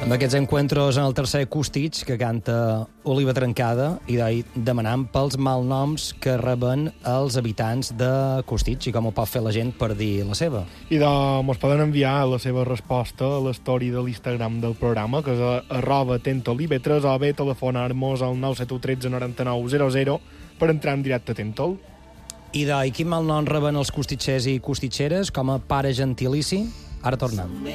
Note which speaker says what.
Speaker 1: Amb aquests encuentros en el tercer acústics que canta Oliva Trencada i demanant pels malnoms que reben els habitants de Costitx i com ho pot fer la gent per dir la seva.
Speaker 2: I mos poden enviar la seva resposta a l'story de l'Instagram del programa, que és @tentolivetres, o bé telefonar-nos al 971 13 99 00 per entrar en directe a Tentol.
Speaker 1: I quin malnom reben els costitxers i costitxeres com a pare gentilici? Ara tornem.